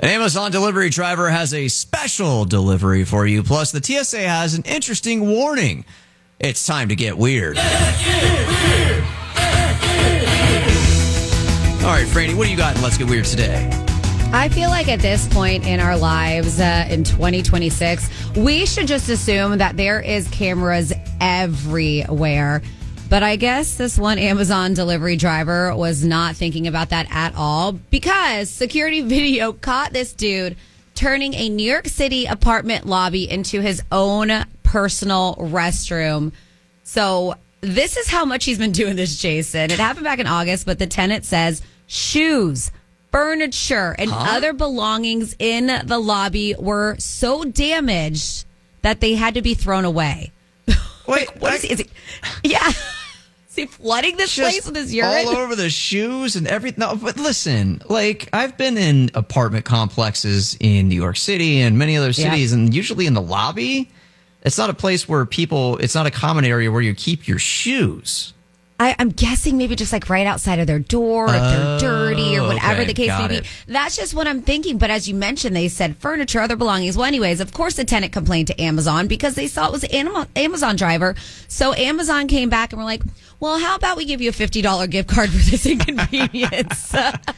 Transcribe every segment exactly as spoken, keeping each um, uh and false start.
An Amazon delivery driver has a special delivery for you. Plus, the T S A has an interesting warning. It's time to get weird. All right, Franny, what do you got in Let's Get Weird today? I feel like at this point in our lives uh, in twenty twenty-six, we should just assume that there is cameras everywhere. But I guess this one Amazon delivery driver was not thinking about that at all, because security video caught this dude turning a New York City apartment lobby into his own personal restroom. So this is how much he's been doing this, Jason. It happened back in August, but the tenant says shoes, furniture, and huh? other belongings in the lobby were so damaged that they had to be thrown away. Wait, like, what I, is, he, is he? Yeah. Is he flooding this place with his urine? All over the shoes and everything. No, but listen, like, I've been in apartment complexes in New York City and many other cities, yeah. and usually in the lobby, it's not a place where people, it's not a common area where you keep your shoes. I, I'm guessing maybe just like right outside of their door, if they're dirty or whatever okay, the case may be. it. That's just what I'm thinking. But as you mentioned, they said furniture, other belongings. Well, anyways, of course the tenant complained to Amazon because they saw it was an Amazon driver. So Amazon came back and were like, well, how about we give you a fifty dollars gift card for this inconvenience?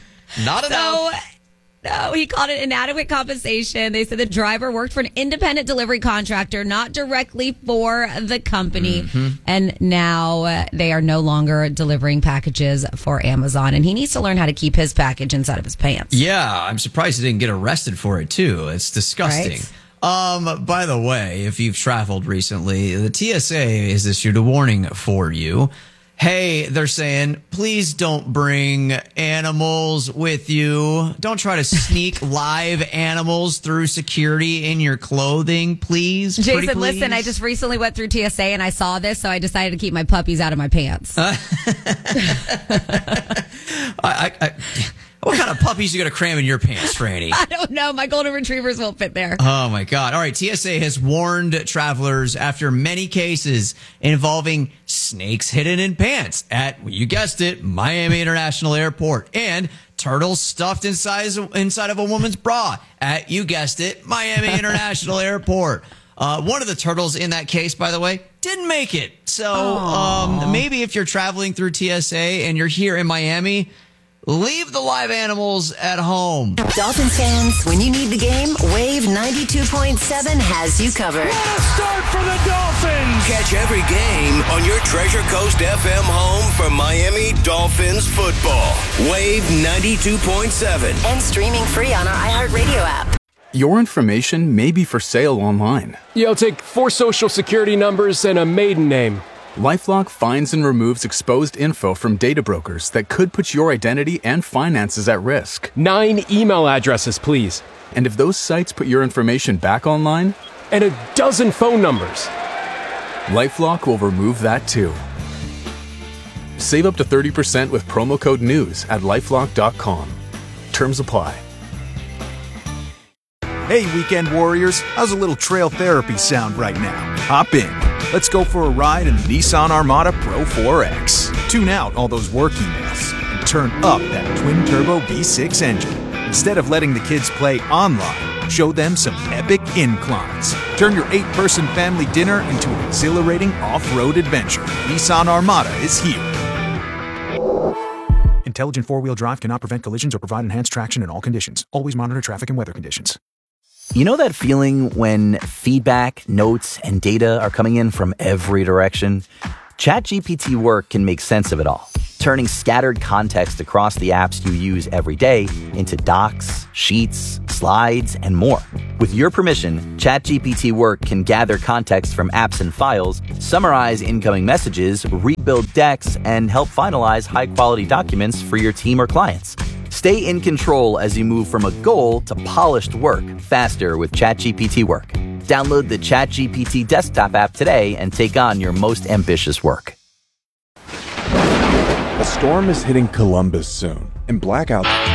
Not so, enough. No, he called it inadequate compensation. They said the driver worked for an independent delivery contractor, not directly for the company. Mm-hmm. And now uh, they are no longer delivering packages for Amazon. And he needs to learn how to keep his package inside of his pants. Yeah, I'm surprised he didn't get arrested for it, too. It's disgusting. Right? Um, by the way, if you've traveled recently, the T S A has issued a warning for you. Hey, they're saying, please don't bring animals with you. Don't try to sneak live animals through security in your clothing, please. Jason, please. Listen, I just recently went through T S A and I saw this, so I decided to keep my puppies out of my pants. Uh, I, I, what kind of puppies you going to cram in your pants, Franny? I don't know. My golden retrievers won't fit there. Oh, my God. All right. T S A has warned travelers after many cases involving snakes hidden in pants at, you guessed it, Miami International Airport, and turtles stuffed inside, inside of a woman's bra at, you guessed it, Miami International Airport. Uh, one of the turtles in that case, by the way, didn't make it. So um, maybe if you're traveling through T S A and you're here in Miami, leave the live animals at home. Dolphins fans, when you need the game, Wave ninety-two point seven has you covered. What a start for the Dolphins! Catch every game on your Treasure Coast F M home for Miami Dolphins football. Wave ninety-two point seven. And streaming free on our iHeartRadio app. Your information may be for sale online. Yeah, I'll take four social security numbers and a maiden name. LifeLock finds and removes exposed info from data brokers that could put your identity and finances at risk. Nine email addresses, please. And if those sites put your information back online? And a dozen phone numbers. LifeLock will remove that too. Save up to thirty percent with promo code NEWS at lifelock dot com. Terms apply. Hey, weekend warriors, how's a little trail therapy sound right now? Hop in. Let's go for a ride in the Nissan Armada Pro four X. Tune out all those work emails and turn up that twin-turbo V six engine. Instead of letting the kids play online, show them some epic inclines. Turn your eight-person family dinner into an exhilarating off-road adventure. Nissan Armada is here. Intelligent four-wheel drive cannot prevent collisions or provide enhanced traction in all conditions. Always monitor traffic and weather conditions. You know that feeling when feedback, notes, and data are coming in from every direction? ChatGPT Work can make sense of it all, turning scattered context across the apps you use every day into docs, sheets, slides, and more. With your permission, ChatGPT Work can gather context from apps and files, summarize incoming messages, rebuild decks, and help finalize high-quality documents for your team or clients. Stay in control as you move from a goal to polished work faster with ChatGPT Work. Download the ChatGPT desktop app today and take on your most ambitious work. A storm is hitting Columbus soon, and blackout...